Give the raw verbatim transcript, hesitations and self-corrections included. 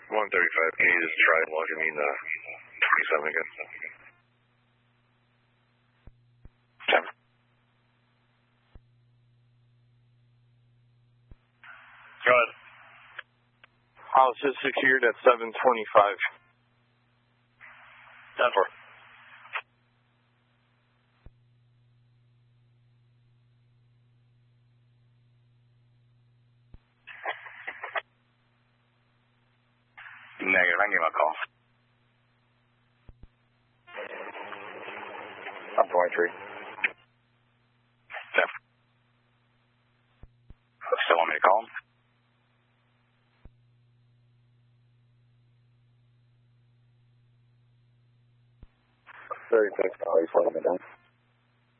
one thirty-five, can you just try and log me in the twenty-seven again? ten. Go ahead. House is secured at seven twenty-five. ten four. Negative, I gave him a call. I'm twenty-three. ten. Still want me to call him? thirty-six, oh, he's holding me down.